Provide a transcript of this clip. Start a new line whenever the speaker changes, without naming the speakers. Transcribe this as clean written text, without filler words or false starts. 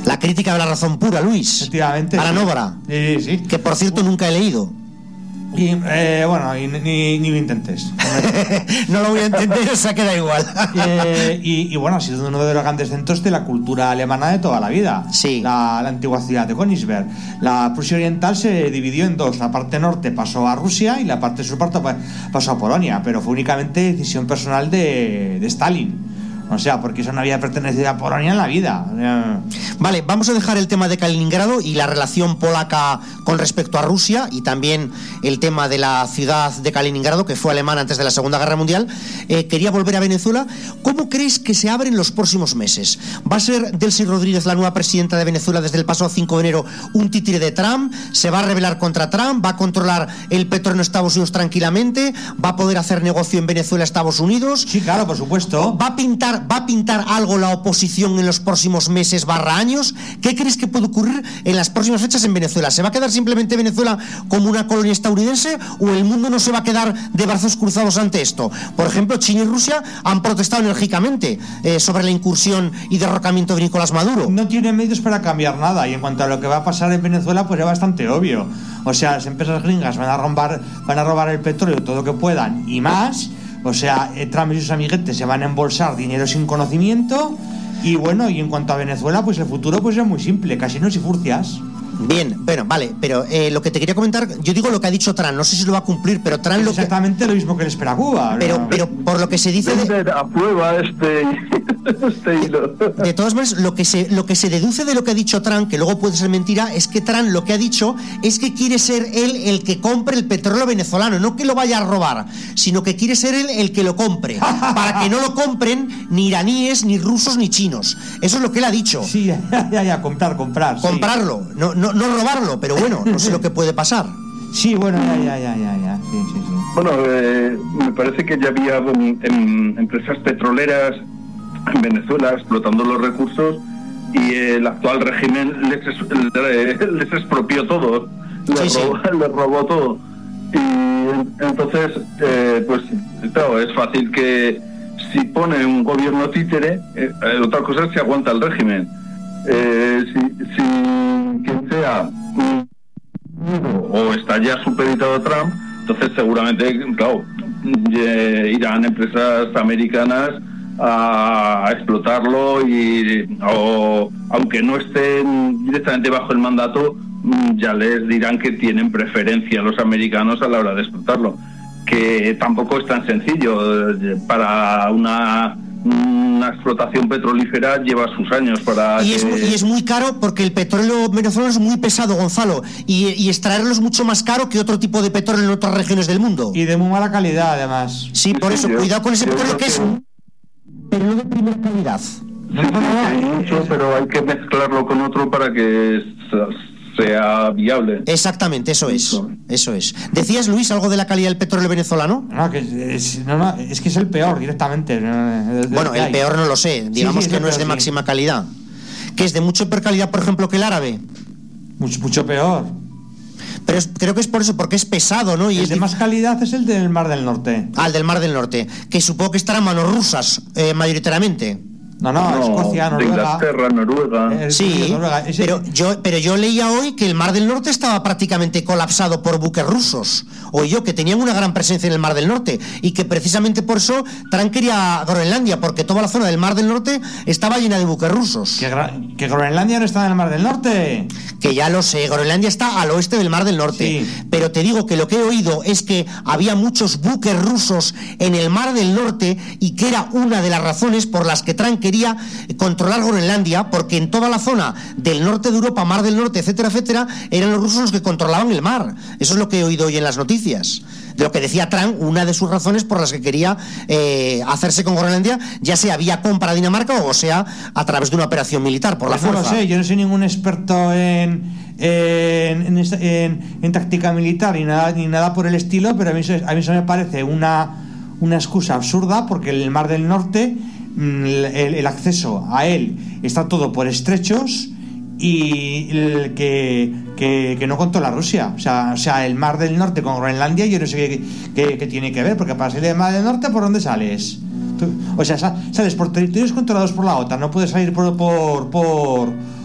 La crítica de la razón pura, Luis.
Efectivamente.
Para Nóvara.
Sí.
Que por cierto nunca he leído.
Y ni lo intentes.
No lo voy a entender, o sea, queda igual.
Y bueno, ha sido uno de los grandes centros de la cultura alemana de toda la vida.
Sí.
La antigua ciudad de Königsberg. La Prusia Oriental se dividió en dos. La parte norte pasó a Rusia y la parte sur pasó a Polonia, pero fue únicamente decisión personal de Stalin. O sea, porque eso no había pertenecido a Polonia en la vida.
Vale, vamos a dejar el tema de Kaliningrado y la relación polaca con respecto a Rusia, y también el tema de la ciudad de Kaliningrado, que fue alemana antes de la Segunda Guerra Mundial. Quería volver a Venezuela. ¿Cómo crees que se abren los próximos meses? ¿Va a ser Delcy Rodríguez la nueva presidenta de Venezuela desde el pasado 5 de enero un títere de Trump? ¿Se va a rebelar contra Trump? ¿Va a controlar el petróleo en Estados Unidos tranquilamente? ¿Va a poder hacer negocio en Venezuela, Estados Unidos?
Sí, claro, por supuesto.
¿Va a pintar algo la oposición en los próximos meses / años? ¿Qué crees que puede ocurrir en las próximas fechas en Venezuela? ¿Se va a quedar simplemente Venezuela como una colonia estadounidense o el mundo no se va a quedar de brazos cruzados ante esto? Por ejemplo, China y Rusia han protestado enérgicamente sobre la incursión y derrocamiento de Nicolás Maduro.
No tienen medios para cambiar nada, y en cuanto a lo que va a pasar en Venezuela, pues es bastante obvio. O sea, las empresas gringas van a robar el petróleo todo lo que puedan y más. O sea, Trump y sus amiguetes se van a embolsar dinero sin conocimiento. Y bueno, y en cuanto a Venezuela, pues el futuro pues es muy simple, casinos y furcias.
Bien, bueno, vale, pero lo que te quería comentar, yo digo lo que ha dicho Trump, no sé si lo va a cumplir, pero Trump
es exactamente lo mismo que le espera a Cuba.
Pero por lo que se dice
aprueba este hilo.
De todas maneras, lo que se deduce de lo que ha dicho Trump, que luego puede ser mentira, es que Trump lo que ha dicho es que quiere ser él el que compre el petróleo venezolano, no que lo vaya a robar, sino que quiere ser él el que lo compre, para que no lo compren ni iraníes, ni rusos, ni chinos. Eso es lo que él ha dicho.
Sí, ya, comprar.
Comprarlo,
sí.
No robarlo, pero bueno, no sé lo que puede pasar.
Sí, bueno, ya. Sí.
Bueno, me parece que ya había empresas petroleras en Venezuela explotando los recursos y el actual régimen les expropió todo, les robó todo. Y entonces, pues claro, es fácil que si pone un gobierno títere, otra cosa es si aguanta el régimen. Si quien sea o está ya supeditado a Trump, entonces seguramente, claro, irán empresas americanas a explotarlo o aunque no estén directamente bajo el mandato, ya les dirán que tienen preferencia los americanos a la hora de explotarlo, que tampoco es tan sencillo. Para una explotación petrolífera lleva sus años para
y es muy caro, porque el petróleo venezolano es muy pesado, Gonzalo, y extraerlo es mucho más caro que otro tipo de petróleo en otras regiones del mundo,
y de muy mala calidad además.
Sí, por eso cuidado con ese petróleo que es pero no de primera calidad.
Hay mucho, pero hay que mezclarlo con otro para que sea viable.
Exactamente, eso es. ¿Decías, Luis, algo de la calidad del petróleo venezolano?
No, es que es el peor directamente.
Bueno, el peor no lo sé. Digamos sí, que no es de máxima calidad. ¿Que es de mucho peor calidad, por ejemplo, que el árabe?
Mucho peor.
Pero creo que es por eso, porque es pesado, ¿no? Y
el de más calidad es el del Mar del Norte.
El del Mar del Norte, que supongo que estará en manos rusas, mayoritariamente.
No, Escocia, Noruega.
Inglaterra, Noruega.
Sí, Noruega. Pero yo leía hoy que el Mar del Norte estaba prácticamente colapsado por buques rusos. Oí yo que tenían una gran presencia en el Mar del Norte y que precisamente por eso Trump quería Groenlandia, porque toda la zona del Mar del Norte estaba llena de buques rusos.
¿Que Groenlandia no está en el Mar del Norte?
Que ya lo sé, Groenlandia está al oeste del Mar del Norte. Sí. Pero te digo que lo que he oído es que había muchos buques rusos en el Mar del Norte y que era una de las razones por las que Trump quería controlar Groenlandia, porque en toda la zona del norte de Europa, Mar del Norte, etcétera, eran los rusos los que controlaban el mar. Eso es lo que he oído hoy en las noticias. De lo que decía Trump, una de sus razones por las que quería hacerse con Groenlandia, ya sea vía compra a Dinamarca o sea a través de una operación militar por la fuerza.
No lo sé, yo no soy ningún experto en táctica militar ni nada por el estilo, pero a mí eso me parece una excusa absurda, porque el Mar del Norte, el acceso a él está todo por estrechos y que no controla Rusia. O sea, el Mar del Norte con Groenlandia, yo no sé qué tiene que ver, porque para salir del Mar del Norte, ¿por dónde sales? O sea, sales por territorios controlados por la OTAN, no puedes salir por